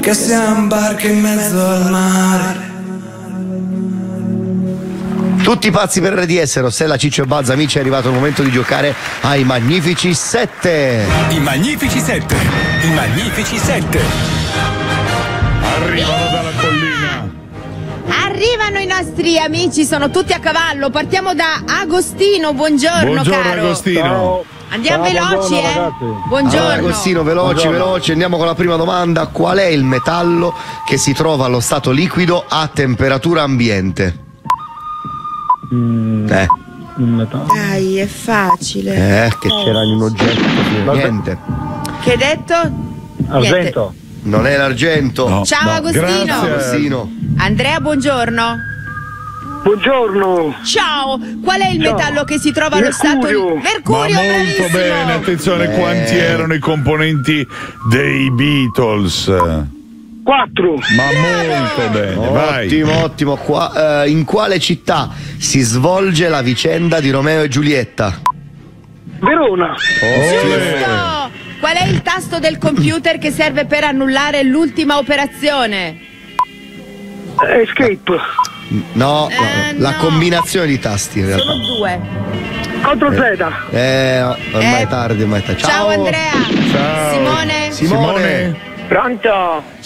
perché siamo barche in mezzo al mare. Tutti pazzi per RDS, Rossella, Ciccio e Buzz, amici, è arrivato il momento di giocare ai Magnifici 7. I Magnifici 7. I Magnifici 7. Arrivano dalla collina. Arrivano i nostri amici, sono tutti a cavallo. Partiamo da Agostino, buongiorno, Buongiorno caro. Agostino. Ciao. Andiamo veloci, buongiorno, Buongiorno. Allora, Agostino, veloci, andiamo con la prima domanda. Qual è il metallo che si trova allo stato liquido a temperatura ambiente? Dai, è facile. Che c'era in un oggetto. Niente. Che hai detto? Argento. Non è l'argento. No. Ciao Agostino. Grazie. Agostino. Andrea, buongiorno. Buongiorno. Ciao, qual è il Ciao. metallo che si trova allo stato Mercurio. Mercurio, Ma molto bravissimo. bene, attenzione, quanti erano i componenti dei Beatles? 4. Ma molto bene, vai. Ottimo. In quale città si svolge la vicenda di Romeo e Giulietta? Verona. Giusto. Qual è il tasto del computer che serve per annullare l'ultima operazione? Escape. No, la no. combinazione di tasti in realtà. Sono 2. Contro Z. Ormai è tardi. Ciao Andrea. Ciao. Simone. Simone. Pronto?